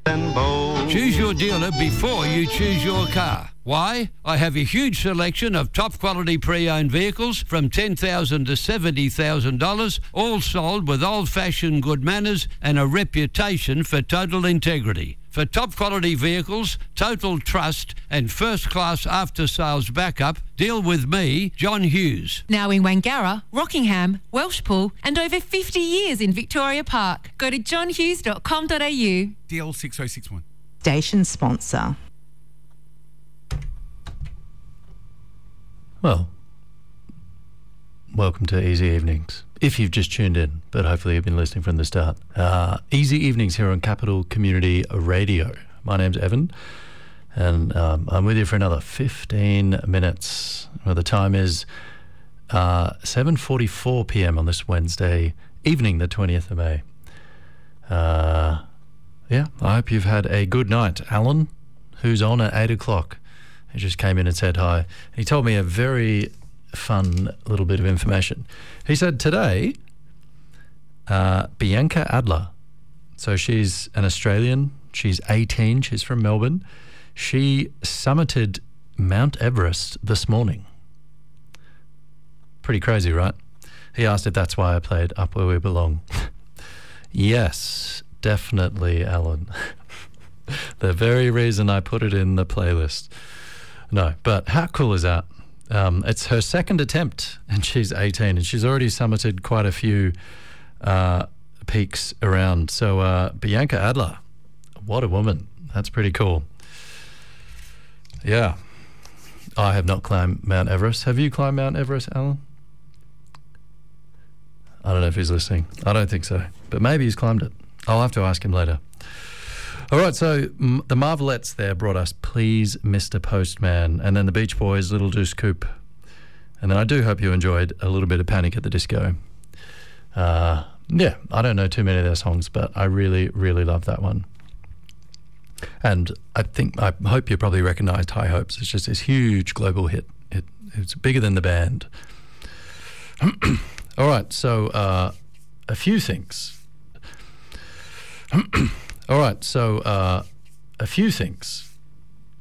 Choose your dealer before you choose your car. Why? I have a huge selection of top quality pre-owned vehicles from $10,000 to $70,000, all sold with old-fashioned good manners and a reputation for total integrity. For top quality vehicles, total trust and first-class after-sales backup, deal with me, John Hughes. Now in Wangara, Rockingham, Welshpool and over 50 years in Victoria Park. Go to johnhughes.com.au. DL 6061. Station sponsor. Well, welcome to Easy Evenings. If you've just tuned in, but hopefully you've been listening from the start. Easy Evenings here on Capital Community Radio. My name's Evan, and I'm with you for another 15 minutes. Well, the time is 7:44 p.m. on this Wednesday evening, the 20th of May. Yeah, I hope you've had a good night. Alan, who's on at 8 o'clock, he just came in and said hi. He told me a very fun little bit of information. He said today, Bianca Adler, so she's an Australian, she's 18, she's from Melbourne. She summited Mount Everest this morning. Pretty crazy, right? He asked if that's why I played Up Where We Belong. Yes, definitely, Alan. The very reason I put it in the playlist. No, but how cool is that? It's her second attempt, and she's 18, and she's already summited quite a few peaks around. So Bianca Adler, what a woman. That's pretty cool. Yeah. I have not climbed Mount Everest. Have you climbed Mount Everest, Alan? I don't know if he's listening. I don't think so, but maybe he's climbed it. I'll have to ask him later. All right, so the Marvelettes there brought us Please Mr. Postman, and then the Beach Boys, Little Deuce Coupe. And then I do hope you enjoyed a little bit of Panic at the Disco. Yeah, I don't know too many of their songs, but I really, really love that one. And I hope you probably recognised High Hopes. It's just this huge global hit. It's bigger than the band. All right, so a few things. All right, so a few things.